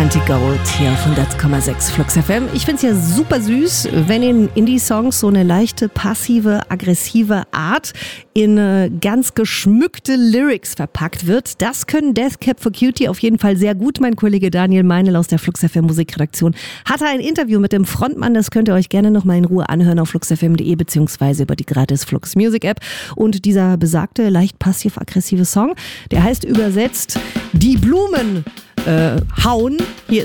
Santi Gold hier auf 100,6 Flux FM. Ich finde es ja super süß, wenn in Indie-Songs so eine leichte, passive, aggressive Art in ganz geschmückte Lyrics verpackt wird. Das können Death Cab for Cutie auf jeden Fall sehr gut. Mein Kollege Daniel Meinl aus der Flux FM Musikredaktion hatte ein Interview mit dem Frontmann. Das könnt ihr euch gerne nochmal in Ruhe anhören auf fluxfm.de beziehungsweise über die gratis Flux Music App. Und dieser besagte, leicht passiv-aggressive Song, der heißt übersetzt Die Blumen hauen. Hier